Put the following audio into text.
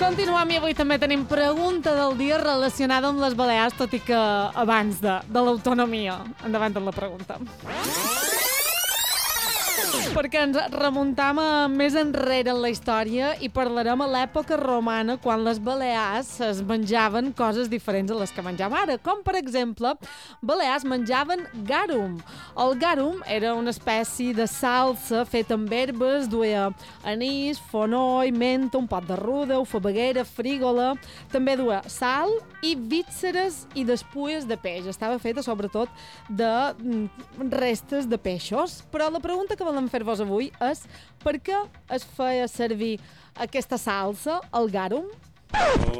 Continuem i avui també tenim pregunta del dia relacionada amb les Balears, tot i que abans de l'autonomia. Endavant amb la pregunta. Perquè ens remuntam més enrere en la història i parlarem a l'època romana, quan les Balears es menjaven coses diferents a les que menjam ara, com per exemple, Balears menjaven garum. El garum era una espècie de salsa feta amb herbes, duia anís, fonoll, menta, un pot de ruda, ufabaguera, frígola, també duia sal i vísceres i despulles de peix. Estava feta sobretot de restes de peixos, però la pregunta que volem fer-vos avui és per què es feia servir aquesta salsa, el garum?